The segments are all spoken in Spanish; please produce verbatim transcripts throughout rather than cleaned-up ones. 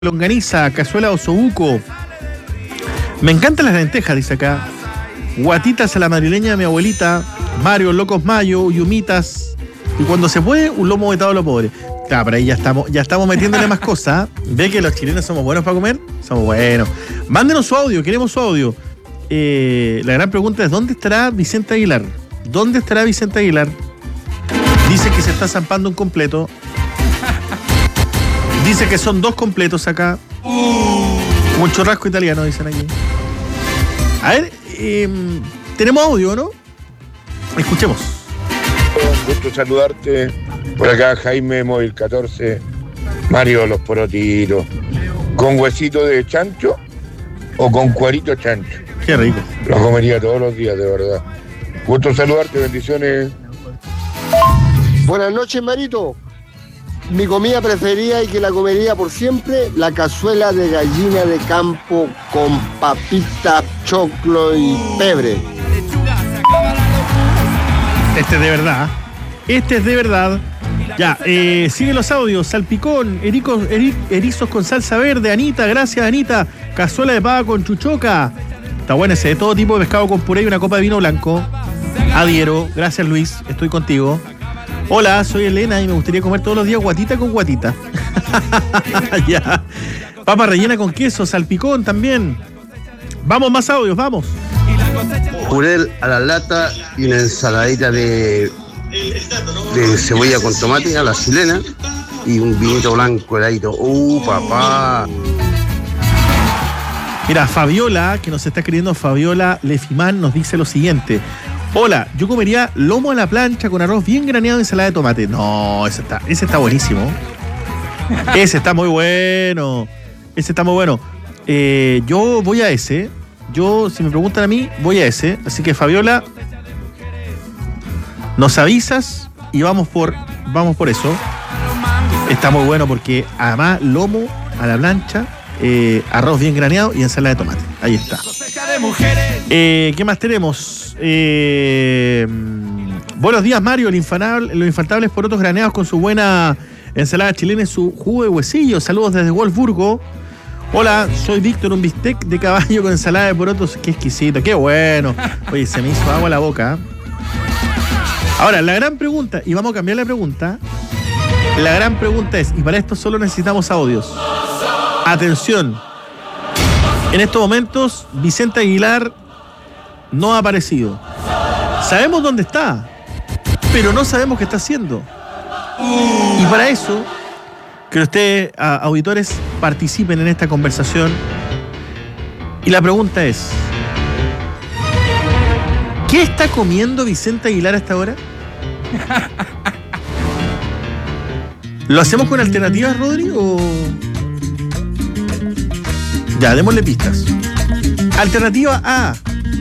longaniza, cazuela osobuco. Me encantan las lentejas, dice acá. Guatitas a la madrileña de mi abuelita. Mario, locos mayo, yumitas. Y cuando se puede, un lomo vetado a lo pobre. Claro, pero ahí ya estamos, ya estamos metiéndole más cosas. ¿Ve que los chilenos somos buenos para comer? Somos buenos. Mándenos su audio, queremos su audio. Eh, la gran pregunta es, ¿dónde estará Vicente Aguilar? ¿Dónde estará Vicente Aguilar? Dice que se está zampando un completo. Dice que son dos completos acá. Uh. Un churrasco italiano, dicen aquí. A ver, eh, tenemos audio, ¿no? Escuchemos. Un gusto saludarte. Por acá Jaime Móvil catorce. Mario Los Porotitos. ¿Con huesito de chancho o con cuerito chancho? Qué rico. Lo comería todos los días, de verdad. Gusto saludarte, bendiciones. Buenas noches, Marito. Mi comida preferida y que la comería por siempre, la cazuela de gallina de campo con papita, choclo y pebre. Este es de verdad. Este es de verdad. Ya, eh, sigue los audios. Salpicón, ericos, eri, erizos con salsa verde. Anita, gracias, Anita. Cazuela de pava con chuchoca. Está bueno ese, de todo tipo de pescado con puré y una copa de vino blanco. Adhiero. Gracias, Luis. Estoy contigo. Hola, soy Elena y me gustaría comer todos los días guatita con guatita. Ya. Papa rellena con queso, salpicón también. Vamos, más audios, vamos. Puré a la lata y una ensaladita de, de cebolla con tomate a la chilena y un vinito blanco heladito. ¡Uh, papá! Mira, Fabiola, que nos está escribiendo, Fabiola Lefimán, nos dice lo siguiente. Hola, yo comería lomo a la plancha con arroz bien graneado y ensalada de tomate. No, ese está, ese está buenísimo. Ese está muy bueno. Ese está muy bueno. Eh, yo voy a ese. Yo, si me preguntan a mí, voy a ese. Así que, Fabiola, nos avisas y vamos por, vamos por eso. Está muy bueno porque además lomo a la plancha, eh, arroz bien graneado y ensalada de tomate. Ahí está. Eh, ¿Qué más tenemos? Eh, buenos días, Mario. El infalable, los infaltables porotos graneados con su buena ensalada chilena y su jugo de huesillo. Saludos desde Wolfsburgo. Hola, soy Víctor, un bistec de caballo con ensalada de porotos. Qué exquisito, qué bueno. Oye, se me hizo agua la boca. Ahora, la gran pregunta, y vamos a cambiar la pregunta. La gran pregunta es, y para esto solo necesitamos audios. Atención. En estos momentos, Vicente Aguilar no ha aparecido. Sabemos dónde está, pero no sabemos qué está haciendo. Y para eso, que ustedes, auditores, participen en esta conversación. Y la pregunta es, ¿qué está comiendo Vicente Aguilar a esta hora? ¿Lo hacemos con alternativas, Rodri, o...? Ya, démosle pistas. Alternativa A.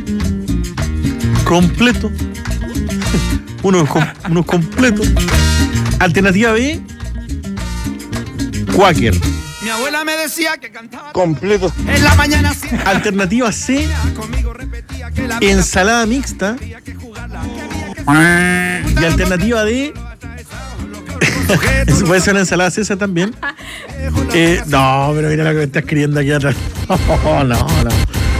Completo. Unos, com, unos completos. Alternativa B. Quaker. Mi abuela me decía que cantaba Completo. en la mañana. Alternativa C. Ensalada mixta. Y alternativa D. Puede ser una ensalada César también. Eh, no, pero mira lo que me está escribiendo aquí atrás. No, no, no.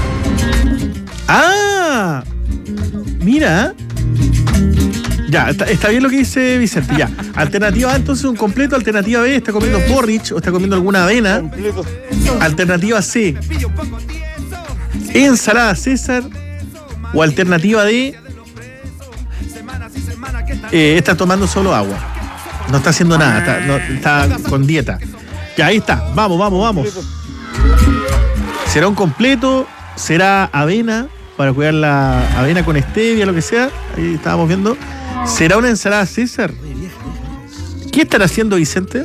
Ah, mira. Ya, está, está bien lo que dice Vicente. Ya. Alternativa A, entonces un completo. Alternativa B, está comiendo porridge o está comiendo alguna avena. Completo. Alternativa C, ensalada César. O alternativa D, eh, está tomando solo agua. No está haciendo nada, está, no, está con dieta. Ya, ahí está. Vamos, vamos, vamos. ¿Será un completo? ¿Será avena? Para cuidar la avena con stevia, lo que sea. Ahí estábamos viendo. ¿Será una ensalada César? ¿Qué estará haciendo Vicente?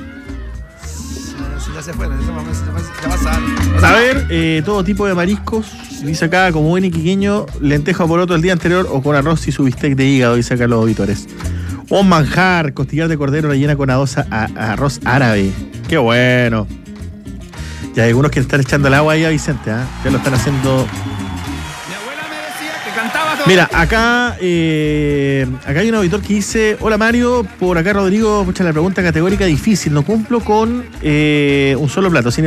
Ya se fue, ya va a salir. A ver, eh, todo tipo de mariscos. Dice acá, como buen iquiqueño, lenteja o poroto el día anterior o con arroz y su bistec de hígado, dice acá los auditores. Un manjar, costillar de cordero rellena con adosa a, a arroz árabe. ¡Qué bueno! Ya hay algunos que están echando el agua ahí a Vicente, ¿eh? Ya lo están haciendo. Mi abuela me decía que cantaba Mira, acá eh, acá hay un auditor que dice: hola Mario, por acá Rodrigo, escucha la pregunta categórica difícil, no cumplo con eh, un solo plato, sin